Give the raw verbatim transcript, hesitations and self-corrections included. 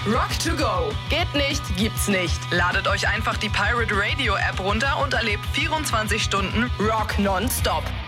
Rock to go. Geht nicht, gibt's nicht. Ladet euch einfach die Pirate Radio App runter und erlebt vierundzwanzig Stunden Rock nonstop.